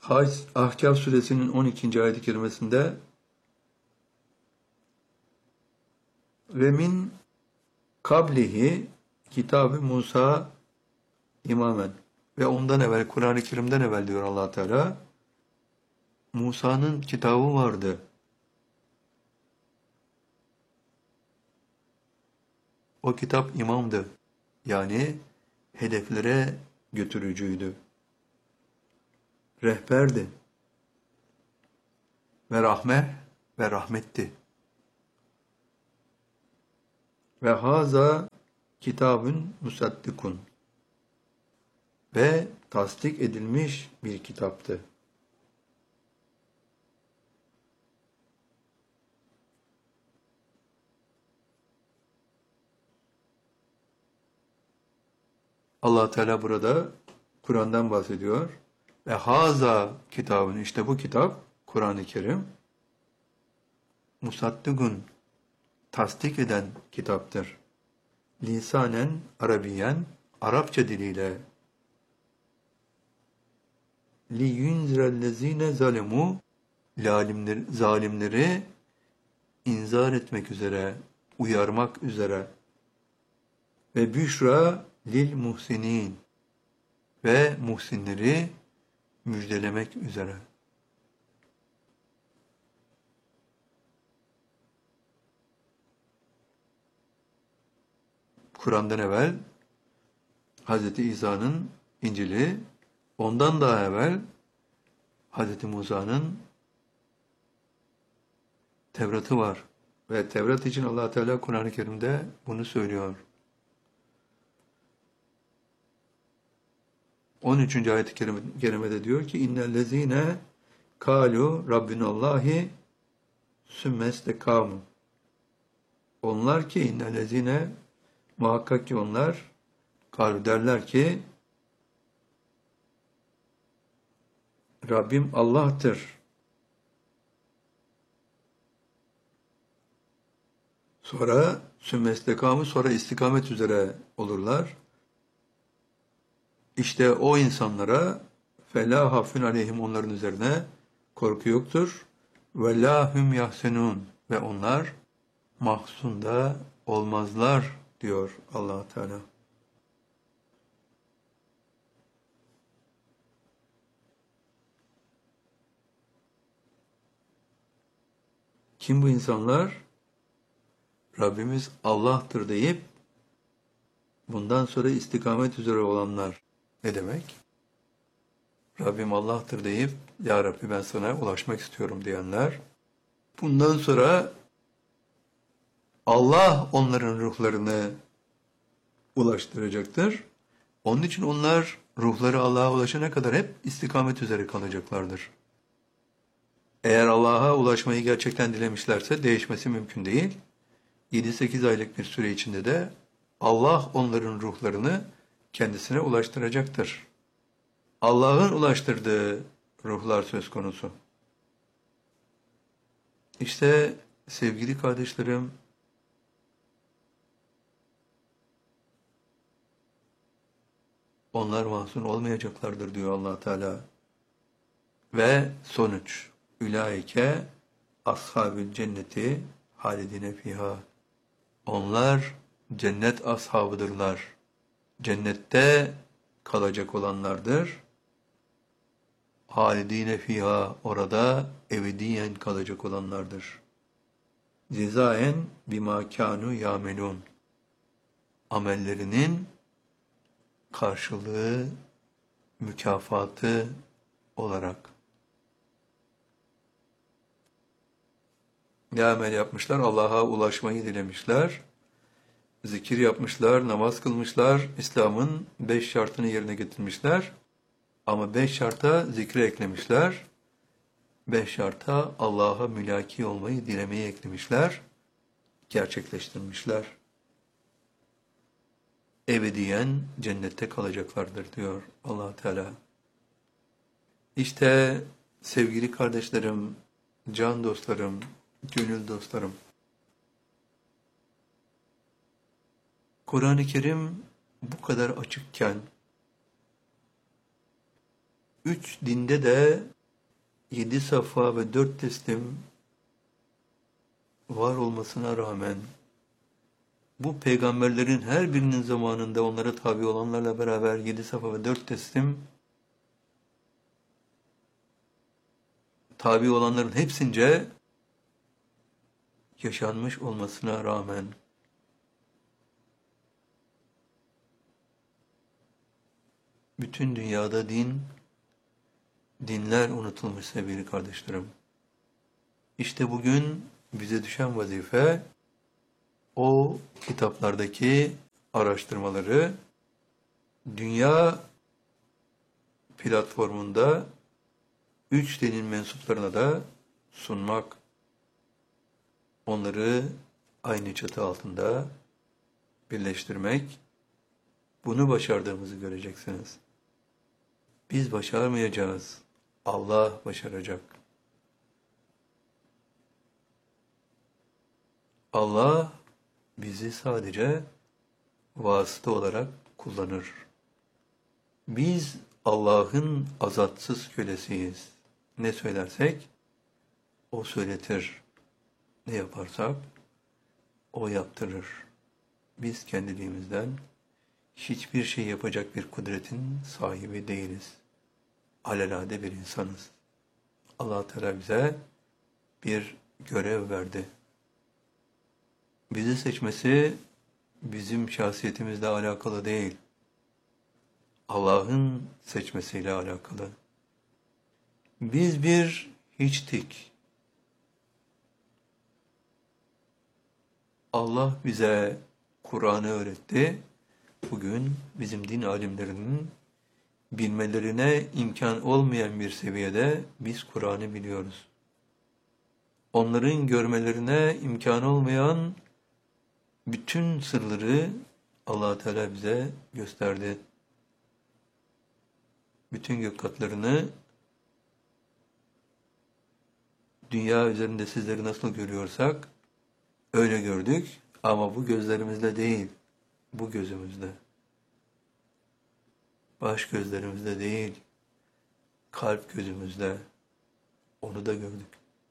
Ahkâf suresinin 12. ayet-i kerimesinde ve min kablihi kitab-ı Musa imamen ve ondan evvel Kur'an-ı Kerim'den evvel diyor Allah Teala Musa'nın kitabı vardı. O kitap imamdı. Yani hedeflere götürücüydü. Rehberdi. Ve rahmetti. Ve haza kitabun musaddikun. Ve tasdik edilmiş bir kitaptı. Allah Teala burada Kur'an'dan bahsediyor. Ve haza kitabın, işte bu kitap Kur'an-ı Kerim musaddigun, tasdik eden kitaptır. Lisanen Arabiyen, Arapça diliyle li yunzirellezine zalemu, zalimleri inzar etmek üzere, uyarmak üzere ve büşra lil muhsinin, ve muhsinleri müjdelemek üzere. Kur'an'dan evvel Hz. İsa'nın İncil'i, ondan daha evvel Hz. Musa'nın Tevrat'ı var. Ve Tevrat için Allah Teala Kur'an-ı Kerim'de bunu söylüyor. 13. ayet-i kerimede diyor ki innellezine kalu rabbinallahi sümmestekamu. Onlar ki innellezine, muhakkak ki onlar kalu derler ki Rabbim Allah'tır. Sonra sümmestekamu, sonra istikamet üzere olurlar. İşte o insanlara فَلَا hafün aleyhim, onların üzerine korku yoktur. وَلَا hum yahsenun, ve onlar mahzunda olmazlar diyor Allah Teala. Kim bu insanlar? Rabbimiz Allah'tır deyip bundan sonra istikamet üzere olanlar. Ne demek? Rabbim Allah'tır deyip Ya Rabbi ben sana ulaşmak istiyorum diyenler. Bundan sonra Allah onların ruhlarını ulaştıracaktır. Onun için onlar ruhları Allah'a ulaşana kadar hep istikamet üzere kalacaklardır. Eğer Allah'a ulaşmayı gerçekten dilemişlerse değişmesi mümkün değil. 7-8 aylık bir süre içinde de Allah onların ruhlarını kendisine ulaştıracaktır. Allah'ın ulaştırdığı ruhlar söz konusu. İşte sevgili kardeşlerim, onlar mahzun olmayacaklardır diyor Allah Teala. Ve sonuç, ülaike ashabül cenneti halidine fiha. Onlar cennet ashabıdırlar. Cennette kalacak olanlardır. Halidine fiha, orada ebediyen kalacak olanlardır. Cezaen bima kanu yamelun. Amellerinin karşılığı, mükafatı olarak. Ne amel yapmışlar? Allah'a ulaşmayı dilemişler. Zikir yapmışlar, namaz kılmışlar, İslam'ın 5 şartını yerine getirmişler. Ama 5 şarta zikri eklemişler. 5 şarta Allah'a mülaki olmayı dilemeyi eklemişler. Gerçekleştirmişler. Ebediyen cennette kalacaklardır diyor Allah Teala. İşte sevgili kardeşlerim, can dostlarım, gönül dostlarım. Kur'an-ı Kerim bu kadar açıkken, 3 dinde de 7 safa ve 4 teslim var olmasına rağmen bu peygamberlerin her birinin zamanında onlara tabi olanlarla beraber 7 safa ve 4 teslim tabi olanların hepsince yaşanmış olmasına rağmen bütün dünyada dinler unutulmuş sevgili kardeşlerim. İşte bugün bize düşen vazife o kitaplardaki araştırmaları dünya platformunda 3 dinin mensuplarına da sunmak. Onları aynı çatı altında birleştirmek. Bunu başardığımızı göreceksiniz. Biz başarmayacağız. Allah başaracak. Allah bizi sadece vasıta olarak kullanır. Biz Allah'ın azatsız kölesiyiz. Ne söylersek o söyletir. Ne yaparsak o yaptırır. Biz kendiliğimizden hiçbir şey yapacak bir kudretin sahibi değiliz. Alelade bir insanız. Allah Teala bize bir görev verdi. Bizi seçmesi bizim şahsiyetimizle alakalı değil. Allah'ın seçmesiyle alakalı. Biz bir hiçtik. Allah bize Kur'an'ı öğretti. Bugün bizim din alimlerinin bilmelerine imkan olmayan bir seviyede biz Kur'an'ı biliyoruz. Onların görmelerine imkan olmayan bütün sırları Allah Teala bize gösterdi. Bütün gök katlarını dünya üzerinde sizleri nasıl görüyorsak öyle gördük ama bu gözlerimizle değil, bu gözümüzle. Baş gözlerimizle değil, kalp gözümüzle onu da gördük.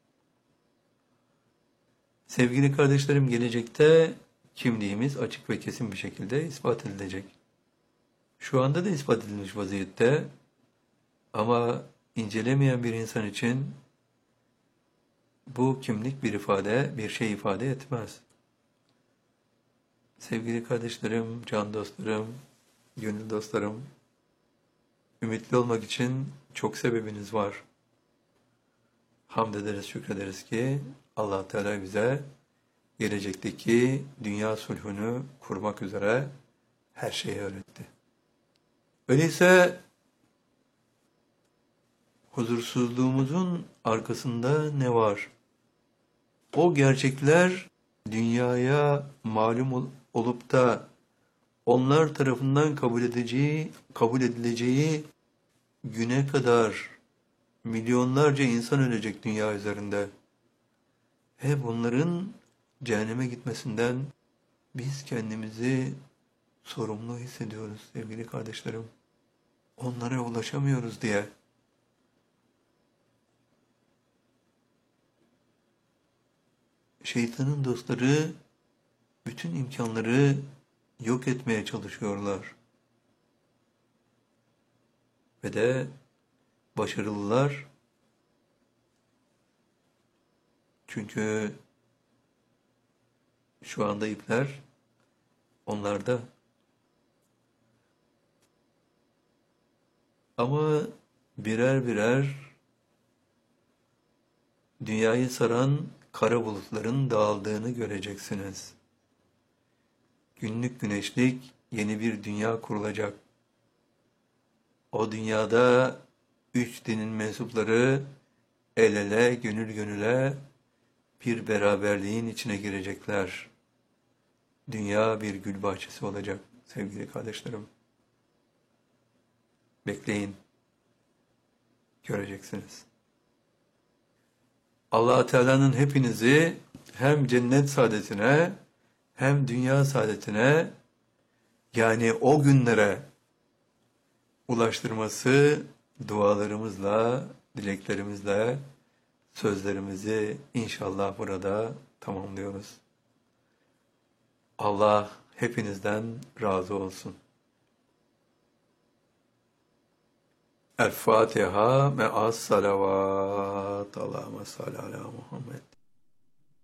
Sevgili kardeşlerim, gelecekte kimliğimiz açık ve kesin bir şekilde ispat edilecek. Şu anda da ispat edilmiş vaziyette ama incelemeyen bir insan için bu kimlik bir şey ifade etmez. Sevgili kardeşlerim, can dostlarım, gönül dostlarım, ümitli olmak için çok sebebiniz var. Hamd ederiz, şükrederiz ki Allah Teala bize gelecekteki dünya sulhunu kurmak üzere her şeyi öğretti. Öyleyse huzursuzluğumuzun arkasında ne var? O gerçekler dünyaya malum olup da onlar tarafından kabul edileceği güne kadar milyonlarca insan ölecek dünya üzerinde. Hep onların cehenneme gitmesinden biz kendimizi sorumlu hissediyoruz sevgili kardeşlerim. Onlara ulaşamıyoruz diye. Şeytanın dostları bütün imkanları yok etmeye çalışıyorlar. Ve de başarılılar. Çünkü şu anda ipler onlarda. Ama birer birer dünyayı saran kara bulutların dağıldığını göreceksiniz. Günlük güneşlik yeni bir dünya kurulacak. O dünyada 3 dinin mensupları el ele, gönül gönüle bir beraberliğin içine girecekler. Dünya bir gül bahçesi olacak sevgili kardeşlerim. Bekleyin, göreceksiniz. Allah Teala'nın hepinizi hem cennet saadetine hem dünya saadetine, yani o günlere ulaştırması dualarımızla dileklerimizle sözlerimizi inşallah burada tamamlıyoruz. Allah hepinizden razı olsun. El Fatiha me'as salavat. Allahümme salli ala Muhammed.